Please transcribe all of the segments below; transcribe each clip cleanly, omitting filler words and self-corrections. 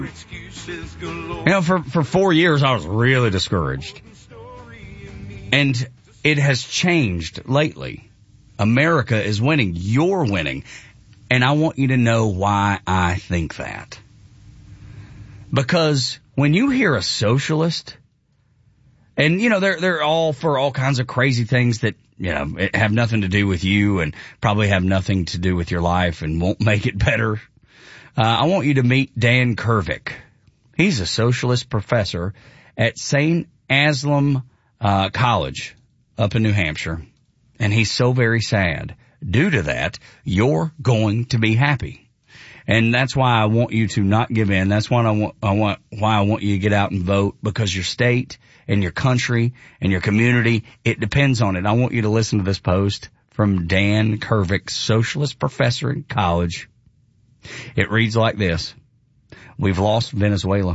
You know, for 4 years, I was really discouraged. And it has changed lately. America is winning. You're winning. And I want you to know why I think that. Because when you hear a socialist, and, you know, they're all for all kinds of crazy things that, you know, have nothing to do with you and probably have nothing to do with your life and won't make it better. I want you to meet Dan Kervick. He's a socialist professor at St. Aslam College up in New Hampshire. And he's so very sad. Due to that, you're going to be happy. And that's why I want you to not give in. That's why I want you to get out and vote, because your state and your country and your community, it depends on it. I want you to listen to this post from Dan Kervick, socialist professor in college. It reads like this. We've lost Venezuela.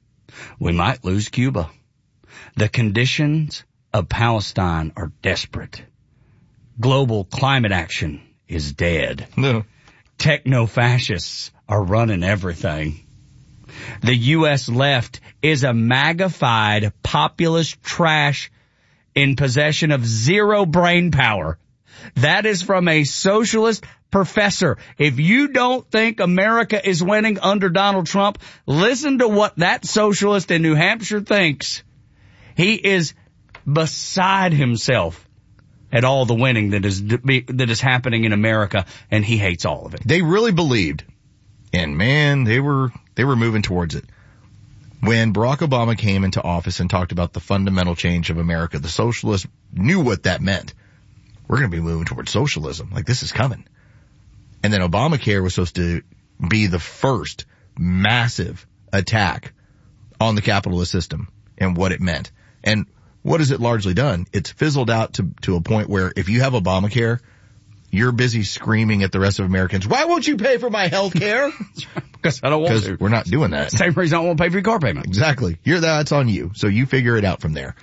We might lose Cuba. The conditions of Palestine are desperate. Global climate action is dead. No. Techno-fascists are running everything. The U.S. left is a magnified populist trash in possession of zero brain power. That is from a socialist professor. If you don't think America is winning under Donald Trump, listen to what that socialist in New Hampshire thinks. He is beside himself at all the winning that is happening in America, and he hates all of it. They really believed, and man, they were moving towards it. When Barack Obama came into office and talked about the fundamental change of America, the socialists knew what that meant. We're going to be moving towards socialism. Like, this is coming. And then Obamacare was supposed to be the first massive attack on the capitalist system and what it meant. And what has it largely done? It's fizzled out to a point where if you have Obamacare, you're busy screaming at the rest of Americans, why won't you pay for my health care? Because I don't want to. Because we're not doing that. Same reason I don't want to pay for your car payment. Exactly. That's on you. So you figure it out from there.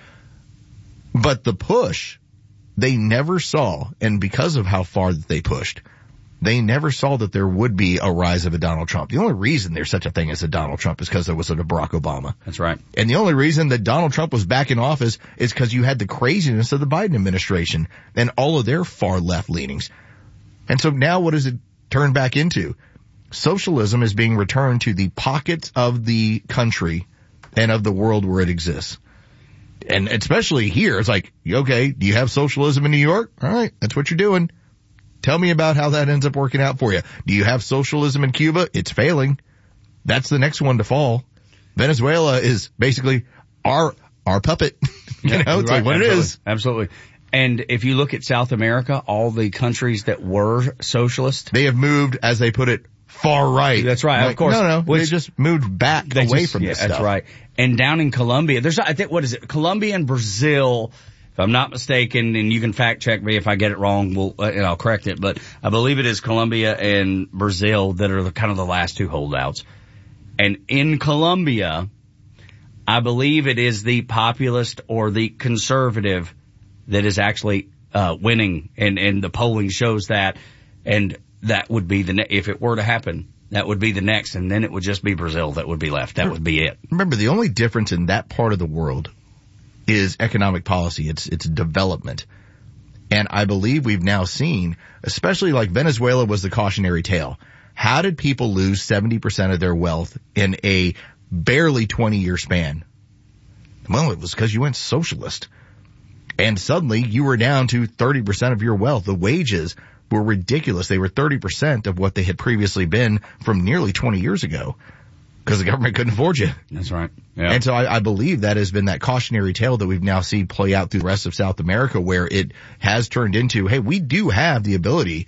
But the push, they never saw, and because of how far that they pushed, they never saw that there would be a rise of a Donald Trump. The only reason there's such a thing as a Donald Trump is because there was a Barack Obama. That's right. And the only reason that Donald Trump was back in office is because you had the craziness of the Biden administration and all of their far left leanings. And so now what does it turn back into? Socialism is being returned to the pockets of the country and of the world where it exists. And especially here, it's like, okay, do you have socialism in New York? All right, that's what you're doing. Tell me about how that ends up working out for you. Do you have socialism in Cuba? It's failing. That's the next one to fall. Venezuela is basically our puppet. It's right. like what Absolutely. it is. Absolutely. And if you look at South America, all the countries that were socialist, they have moved, as they put it, far right. That's right. Like, of course. No. They just moved back away from this stuff. That's right. And down in Colombia, I think, what is it? Colombia and Brazil, if I'm not mistaken, and you can fact check me if I get it wrong, and I'll correct it, but I believe it is Colombia and Brazil that are kind of the last two holdouts. And in Colombia, I believe it is the populist or the conservative that is actually winning, and the polling shows that, and that would be if it were to happen, that would be the next, and then it would just be Brazil that would be left. That would be it. Remember, the only difference in that part of the world is economic policy. It's development. And I believe we've now seen, especially like Venezuela was the cautionary tale. How did people lose 70% of their wealth in a barely 20-year span? Well, it was because you went socialist. And suddenly you were down to 30% of your wealth. The wages were ridiculous. They were 30% of what they had previously been from nearly 20 years ago because the government couldn't afford you. That's right. Yeah. And so I believe that has been that cautionary tale that we've now seen play out through the rest of South America, where it has turned into, hey, we do have the ability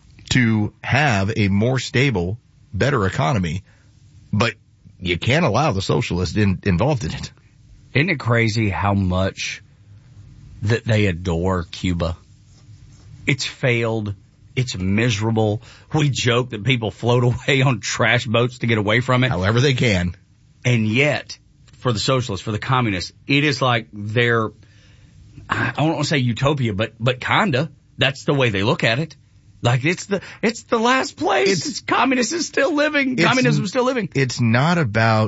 to have a more stable, better economy, but you can't allow the socialists involved in it. Isn't it crazy how much that they adore Cuba? It's failed. It's miserable. We joke that people float away on trash boats to get away from it. However they can. And yet, for the socialists, for the communists, it is like their, I don't want to say utopia, but kinda. That's the way they look at it. Like it's the last place. Communism is still living. Communism is still living. It's not about